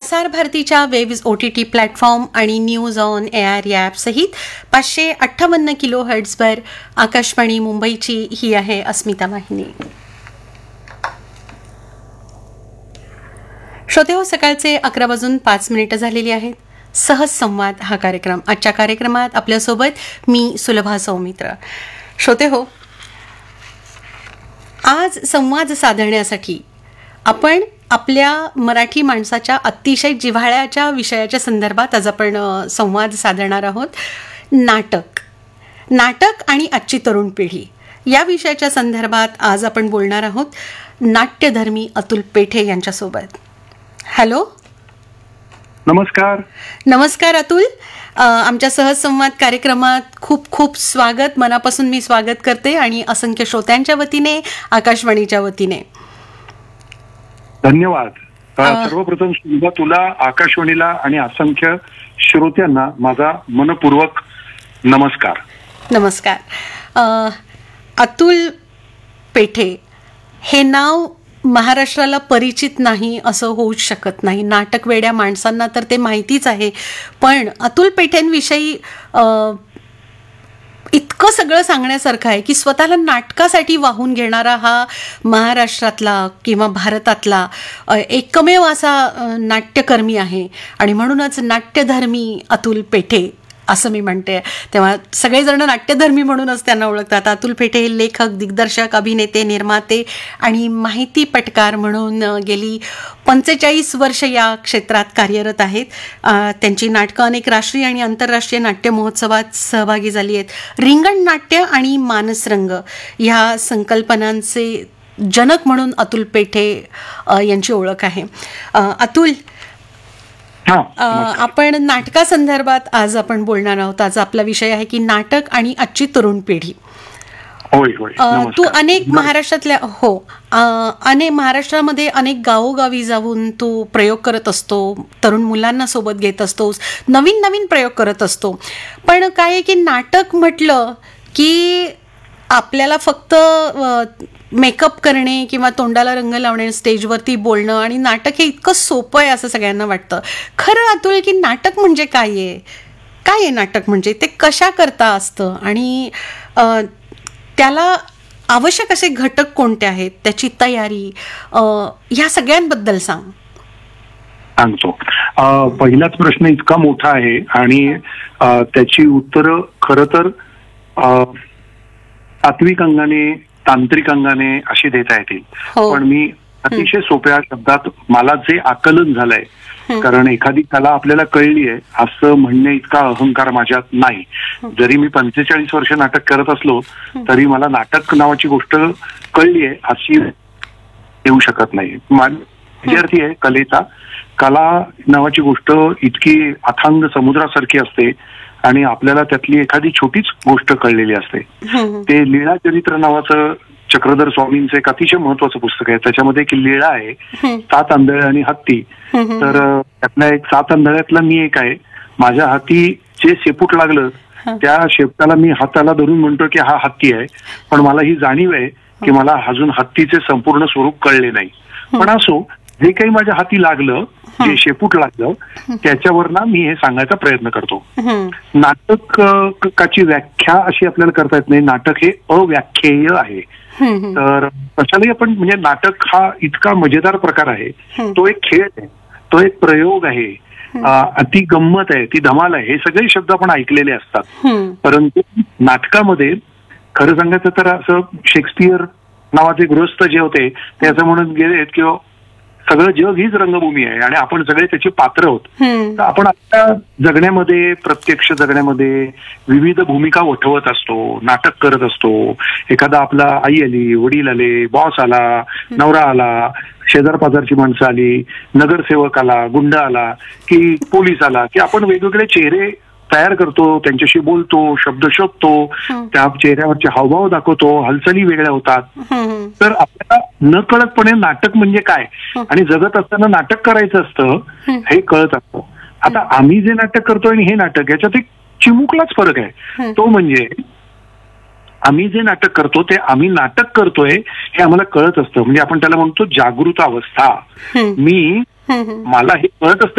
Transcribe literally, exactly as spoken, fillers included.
प्रसार भारतीच्या waves O T T platform आणि न्यूज ऑन ए आर या ॲपसहित पाचशे अठ्ठावन्न किलो हर्ट्झवर आकाशवाणी मुंबईची ही आहे अस्मिता वाहिनी. श्रोते हो, सकाळचे अकरा वाजून पाच मिनिटं झालेली आहेत. सहज संवाद हा कार्यक्रम. आजच्या कार्यक्रमात आपल्यासोबत मी सुलभा सौमित्र. श्रोते हो, आज संवाद साधण्यासाठी आपण आपल्या मराठी माणसाच्या अतिशय जिव्हाळ्याच्या विषयाच्या संदर्भात आज आपण संवाद साधणार आहोत. नाटक नाटक आणि आजची तरुण पिढी या विषयाच्या संदर्भात आज आपण बोलणार आहोत नाट्यधर्मी अतुल पेठे यांच्यासोबत. हॅलो, नमस्कार. नमस्कार अतुल. आमच्या सहज संवाद कार्यक्रमात खूप खूप स्वागत. मनापासून मी स्वागत करते आणि असंख्य श्रोत्यांच्या वतीने, आकाशवाणीच्या वतीने धन्यवाद. सर्वप्रथम सुद्धा तुला, आकाशवाणीला आणि असंख्य श्रोत्यांना माझा मनपूर्वक नमस्कार. नमस्कार. अतुल पेठे हे नाव महाराष्ट्राला परिचित नाही असं होऊच शकत नाही. नाटक वेड्या माणसांना तर ते माहितीच आहे, पण अतुल पेठेंविषयी इतकं सगळं सांगण्यासारखं आहे की स्वतःला नाटकासाठी वाहून घेणारा हा महाराष्ट्रातला किंवा भारतातला एकमेव असा नाट्यकर्मी आहे आणि म्हणूनच नाट्यधर्मी अतुल पेठे असं मी म्हणते. तेव्हा सगळेजण नाट्यधर्मी म्हणूनच त्यांना ओळखतात. अतुल पेठे हे लेखक, दिग्दर्शक, अभिनेते, निर्माते आणि माहिती पटकार म्हणून गेली पंचेचाळीस वर्ष या क्षेत्रात कार्यरत आहेत. त्यांची नाटकं अनेक राष्ट्रीय आणि आंतरराष्ट्रीय नाट्य महोत्सवात सहभागी झाली आहेत. रिंगण नाट्य आणि मानसरंग ह्या संकल्पनांचे जनक म्हणून अतुल पेठे यांची ओळख आहे. अतुल, आपण नाटकासंदर्भात आज आपण बोलणार आहोत. आज आपला विषय आहे की नाटक आणि आजची तरुण पिढी. तू अनेक महाराष्ट्रातल्या हो अनेक महाराष्ट्रामध्ये अनेक गावोगावी जाऊन तू प्रयोग करत असतो, तरुण मुलांना सोबत घेत असतोस, नवीन नवीन प्रयोग करत असतो. पण काय आहे की नाटक म्हटलं की आपल्याला फक्त मेकअप करणे किंवा तोंडाला रंग लावणे, स्टेजवरती बोलणं आणि नाटक हे इतकं सोपं आहे असं सगळ्यांना वाटतं. खरं अतुल की नाटक म्हणजे काय आहे? काय आहे नाटक म्हणजे? ते कशा करता असतं आणि त्याला आवश्यक असे घटक कोणते आहेत, त्याची तयारी, ह्या सगळ्यांबद्दल सांग. सांगतो. पहिलाच प्रश्न इतका मोठा आहे आणि त्याची उत्तरं खरं तर तात्विक अंगाने, तांत्रिक अंगाने अशी देता येतील. पण मी अतिशय सोप्या शब्दात मला जे आकलन झालंय, कारण एखादी कला आपल्याला कळली आहे असं म्हणणे इतका अहंकार माझ्यात नाही. जरी मी पंचेचाळीस वर्ष नाटक करत असलो तरी मला नाटक नावाची गोष्ट कळली आहे अशी येऊ शकत नाही. विद्यार्थी आहे कलेचा. कला नावाची गोष्ट इतकी अथांग समुद्रासारखी असते आणि आपल्याला त्यातली एखादी छोटीच गोष्ट कळलेली असते. ते लीळा चरित्र नावाचं चक्रधर स्वामींचं एक अतिशय महत्वाचं पुस्तक आहे. त्याच्यामध्ये एक लीळा आहे, सात आंधळे आणि हत्ती. तर त्यातल्या एक सात आंधळ्यातला मी एक आहे. माझ्या हाती जे शेपूट लागलं त्या शेपटाला मी हाताला धरून म्हणतो की हा हत्ती आहे, पण मला ही जाणीव आहे की मला अजून हत्तीचे संपूर्ण स्वरूप कळले नाही. पण असो, जे काही माझ्या हाती लागलं, जे शेपूट लागलं, त्याच्यावर ना मी हे सांगायचा प्रयत्न करतो. नाटकाची व्याख्या अशी आपल्याला करता येत नाही. नाटक हे अव्याख्येय आहे. तर कशालाही आपण म्हणजे नाटक हा इतका मजेदार प्रकार आहे. तो एक खेळ आहे, तो एक प्रयोग आहे, ती गंमत आहे, ती धमाल आहे. हे सगळे शब्द आपण ऐकलेले असतात. परंतु नाटकामध्ये खरं सांगायचं तर असं शेक्सपियर नावाचे गृहस्थ जे होते ते असं म्हणून गेलेत किंवा सगळं जग हीच रंगभूमी आहे आणि आपण सगळे त्याची पात्र आहोत. तर आपण आता जगण्यामध्ये, प्रत्यक्ष जगण्यामध्ये विविध भूमिका वठवत असतो, नाटक करत असतो. एखादा आपला आई आली, वडील आले, बॉस आला, नवरा आला, शेजार पाजारची माणसं आली, नगरसेवक आला, गुंड आला की पोलीस आला की आपण वेगवेगळे चेहरे तयार करतो, त्यांच्याशी बोलतो, शब्द शोधतो, त्या चेहऱ्यावरचे हावभाव दाखवतो, हालचाली वेगळ्या होतात. तर आपल्याला न कळतपणे नाटक म्हणजे काय आणि जगत असताना नाटक करायचं असतं हे कळत असतं. आता आम्ही जे नाटक करतोय आणि हे नाटक याच्यात एक चिमुकलाच फरक आहे. तो म्हणजे आम्ही जे नाटक करतो ते आम्ही नाटक करतोय हे आम्हाला कळत असतं. म्हणजे आपण त्याला म्हणतो जागृत अवस्था. मी मला हे कळत असतं